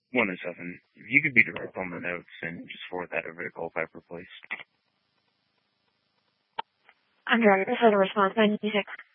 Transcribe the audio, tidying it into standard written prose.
107. If you could be direct on the notes and just forward that over to Culpepper, please. I'm director for the response by music.